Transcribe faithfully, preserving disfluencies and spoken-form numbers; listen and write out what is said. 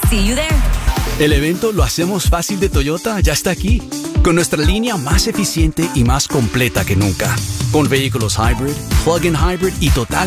See you there. El evento Lo Hacemos Fácil de Toyota ya está aquí, con nuestra línea más eficiente y más completa que nunca, con vehículos hybrid, plug-in hybrid y total